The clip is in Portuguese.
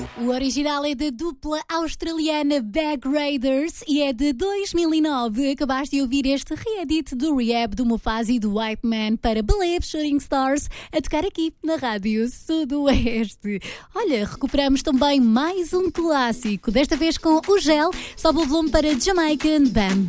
O original é da dupla australiana Bag Raiders e é de 2009. Acabaste de ouvir este re-edit do Rehab, do Mufasa e do White Man para Believe Shooting Stars a tocar aqui na Rádio Sudoeste. Olha, recuperamos também mais um clássico, desta vez com o Gel. Sobe o volume para Jamaican Bam